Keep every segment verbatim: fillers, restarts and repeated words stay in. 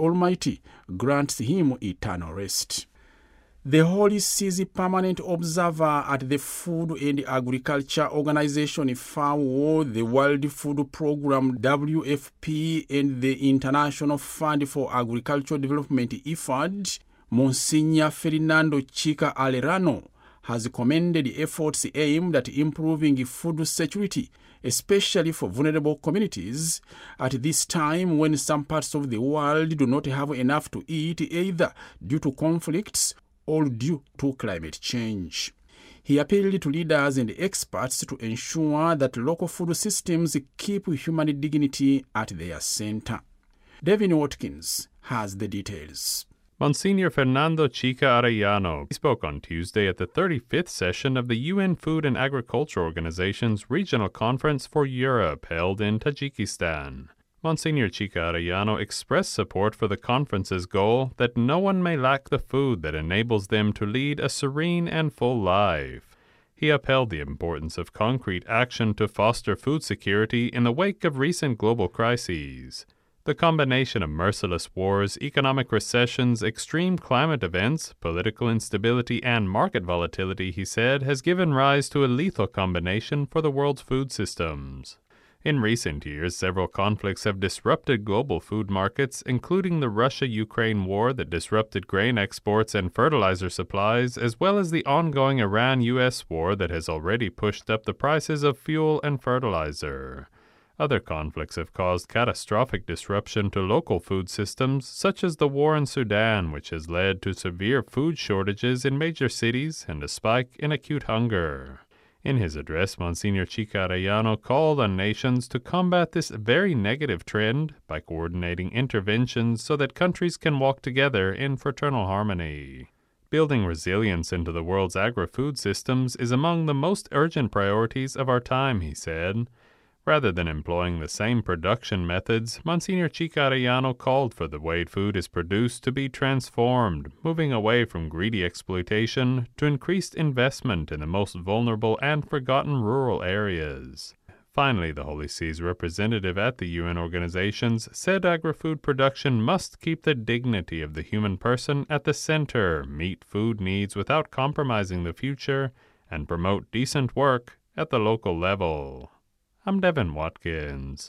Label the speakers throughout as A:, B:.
A: Almighty grants him eternal rest. The Holy See's permanent observer at the Food and Agriculture Organization FAO, the World Food Programme W F P, and the International Fund for Agricultural Development I F A D, Monsignor Fernando Chica Alerano, has commended efforts aimed at improving food security, especially for vulnerable communities, at this time when some parts of the world do not have enough to eat, either due to conflicts or due to climate change. He appealed to leaders and experts to ensure that local food systems keep human dignity at their center. Devin Watkins has the details.
B: Monsignor Fernando Chica Arellano spoke on Tuesday at the thirty-fifth session of the U N Food and Agriculture Organization's Regional Conference for Europe held in Tajikistan. Monsignor Chica Arellano expressed support for the conference's goal that no one may lack the food that enables them to lead a serene and full life. He upheld the importance of concrete action to foster food security in the wake of recent global crises. The combination of merciless wars, economic recessions, extreme climate events, political instability, and market volatility, he said, has given rise to a lethal combination for the world's food systems. In recent years, several conflicts have disrupted global food markets, including the Russia-Ukraine war that disrupted grain exports and fertilizer supplies, as well as the ongoing Iran-U S war that has already pushed up the prices of fuel and fertilizer. Other conflicts have caused catastrophic disruption to local food systems, such as the war in Sudan, which has led to severe food shortages in major cities and a spike in acute hunger. In his address, Monsignor Chica Arellano called on nations to combat this very negative trend by coordinating interventions so that countries can walk together in fraternal harmony. Building resilience into the world's agri-food systems is among the most urgent priorities of our time, he said. Rather than employing the same production methods, Monsignor Chica Arellano called for the way food is produced to be transformed, moving away from greedy exploitation to increased investment in the most vulnerable and forgotten rural areas. Finally, the Holy See's representative at the U N organizations said agri-food production must keep the dignity of the human person at the center, meet food needs without compromising the future, and promote decent work at the local level. I'm Devin Watkins.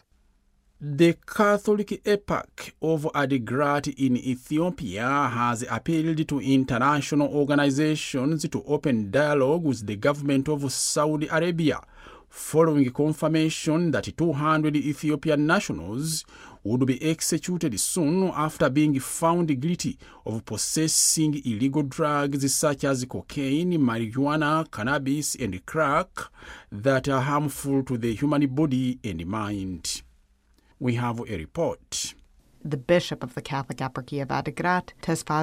A: The Catholic Eparch of Adigrat in Ethiopia has appealed to international organizations to open dialogue with the government of Saudi Arabia, following confirmation that two hundred Ethiopian nationals would be executed soon after being found guilty of possessing illegal drugs such as cocaine, marijuana, cannabis, and crack that are harmful to the human body and mind. We have a report.
C: The Bishop of the Catholic Eparchy of Adigrat, Tesfaz